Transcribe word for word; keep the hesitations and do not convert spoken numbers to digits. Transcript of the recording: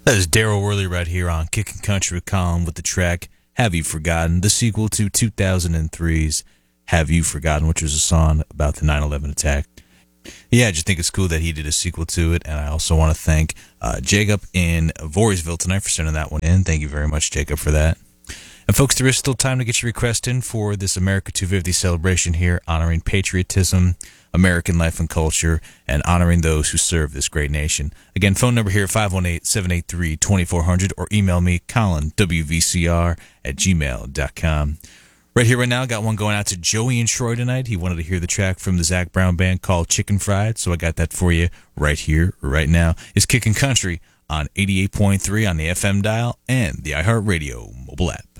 That is Daryl Worley right here on Kickin' Country with Colin with the track Have You Forgotten, the sequel to two thousand three's Have You Forgotten, which was a song about the nine eleven attack. Yeah, I just think it's cool that he did a sequel to it, and I also want to thank uh, Jacob in Voorheesville tonight for sending that one in. Thank you very much, Jacob, for that. And folks, there is still time to get your request in for this America two fifty celebration here, honoring patriotism, American life and culture, and honoring those who serve this great nation. Again, phone number here, five one eight, seven eight three, two four zero zero, or email me, Colin, W V C R, at gmail dot com. Right here, right now, got one going out to Joey and Troy tonight. He wanted to hear the track from the Zac Brown Band called Chicken Fried, so I got that for you right here, right now. It's Kickin' Country on eighty-eight point three on the F M dial and the iHeartRadio mobile app.